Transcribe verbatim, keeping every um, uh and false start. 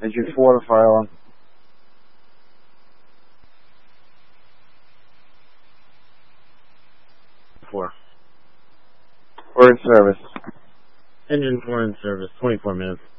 Engine four to fire alarm. Four. We're in service. Engine four in service, twenty-four minutes.